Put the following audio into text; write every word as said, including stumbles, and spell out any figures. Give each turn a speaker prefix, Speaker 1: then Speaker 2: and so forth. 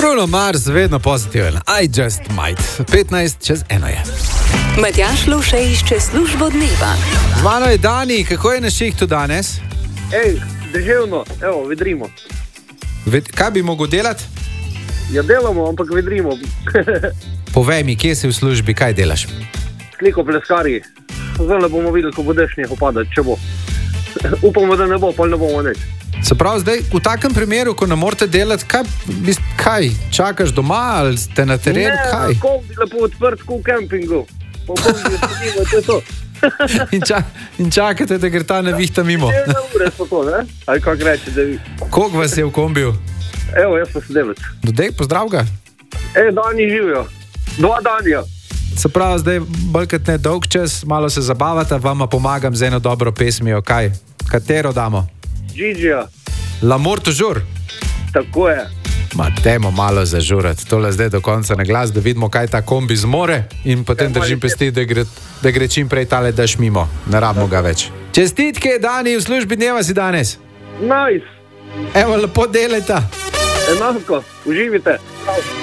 Speaker 1: Bruno Mars, vedno pozitiven. I just might. petnajst čez eno je.
Speaker 2: Matjaž Lovše išče službo dneva.
Speaker 1: Z mano je Dani, kako je na šihtu danes?
Speaker 3: Ej, deževno, evo, vedrimo.
Speaker 1: Ved, kaj bi mogel delati?
Speaker 3: Ja, delamo, ampak vedrimo.
Speaker 1: Povej mi, kje si v službi, kaj delaš?
Speaker 3: Sliko pleskarji. Zdaj bomo videli, ko bo dež nehal padati, če bo. Upamo, da ne bo, pa ne bomo nič.
Speaker 1: Se pravi, zdaj, v takem primeru, ko ne morete delati, kaj, kaj čakaš doma ali ste na terenu, kaj?
Speaker 3: Ne, kombi lepo odprt, kot v kempingu. Po kombi sedimo, to je to.
Speaker 1: in, ča, in čakate, da gre ta nevihta mimo.
Speaker 3: Ene ure so to, ne? Ali kako reče, da vi.
Speaker 1: Koliko vas je v kombiju?
Speaker 3: Evo, jaz pa sedelec.
Speaker 1: Dodej, pozdrav ga.
Speaker 3: E, Dani živijo. Dva Danija.
Speaker 1: Se pravi, zdaj bolj kot ne dolg čas, malo se zabavate, vama pomagam z eno dobro pesmijo, kaj? Katero damo?
Speaker 3: Gigija.
Speaker 1: L'amour toujours.
Speaker 3: Tako je.
Speaker 1: Ma, dajmo malo zažurati, tole zdaj do konca na glas, da vidimo, kaj ta kombi zmore in potem ja, držim pesti, da gre, da gre čim prej tale daš mimo. Ne rabimo ga več. Čestitke, Dani, v službi dneva si danes.
Speaker 3: Nice.
Speaker 1: Evo, lepo delajte.
Speaker 3: Enako, uživite.